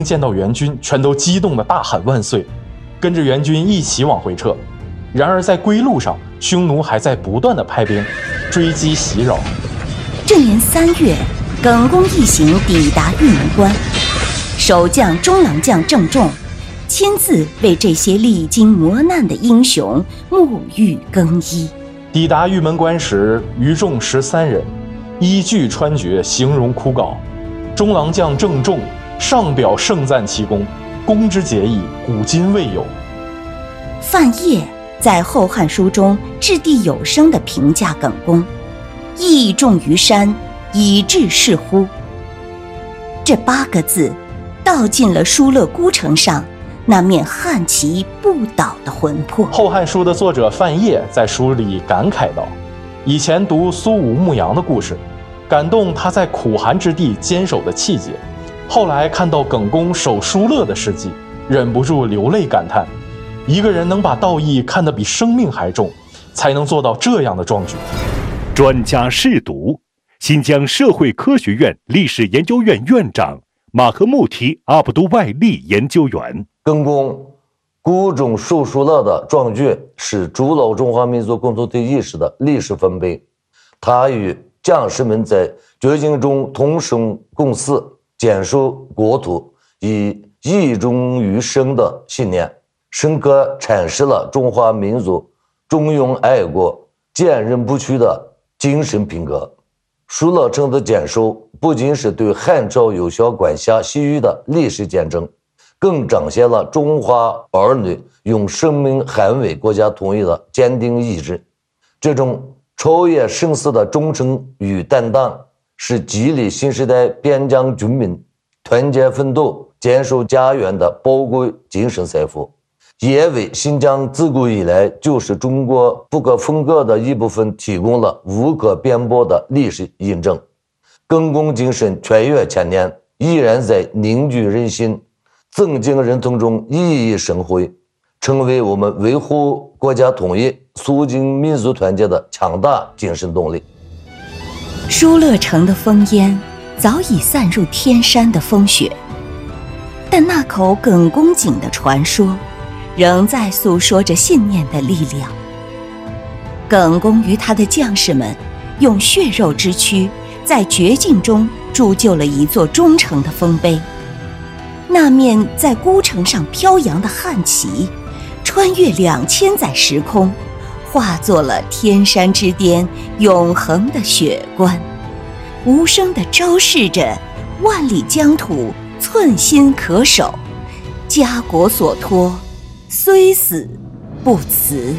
见到援军，全都激动地大喊万岁，跟着援军一起往回撤。然而在归路上，匈奴还在不断地派兵追击袭扰。 这年3月，耿恭一行抵达玉门关，守将中郎将郑重亲自为这些历经磨难的英雄沐浴更衣。 抵达玉门关时，余众13人，依据穿绝，形容枯槁。中郎将郑重上表盛赞其功，功之结义，古今未有。 范晔在《后汉书》中掷地有声地评价耿恭：义重于山，以至是乎。这8个字道尽了疏勒孤城上那面汉旗不倒的魂魄。 《后汉书》的作者范晔在书里感慨道：以前读苏武牧羊的故事，感动他在苦寒之地坚守的气节，后来看到耿恭守疏勒的事迹，忍不住流泪感叹，一个人能把道义看得比生命还重，才能做到这样的壮举。 专家试读，新疆社会科学院历史研究院院长马赫穆提阿卜杜外利研究员。 耿恭孤忠守疏勒的壮举是筑牢中华民族共同体意识的历史丰碑。他与将士们在绝境中同生共死，坚守国土，以义重于生的信念，深刻阐释了中华民族忠勇爱国、坚韧不屈的精神品格。疏勒城的坚守不仅是对汉朝有效管辖西域的历史见证，更彰显了中华儿女用生命捍卫国家统一的坚定意志。这种超越生死的忠诚与担当，是激励新时代边疆军民团结奋斗、坚守家园的宝贵精神财富，也为新疆自古以来就是中国不可分割的一部分提供了无可辩驳的历史印证。耿恭精神穿越千年，依然在凝聚人心、增进人同中熠熠生辉，成为我们维护国家统一、促进民族团结的强大精神动力。 疏勒城的烽烟早已散入天山的风雪，但那口耿恭井的传说仍在诉说着信念的力量。耿恭与他的将士们用血肉之躯，在绝境中铸就了一座忠诚的丰碑。那面在孤城上飘扬的汉旗，穿越2000载时空，化作了天山之巅永恒的雪观，无声地昭示着万里疆土寸心可守，家国所托，虽死不辞。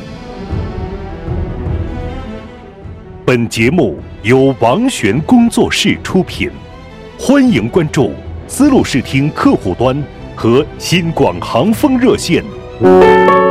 本节目由王璇工作室出品，欢迎关注丝路视听客户端和新广航风热线。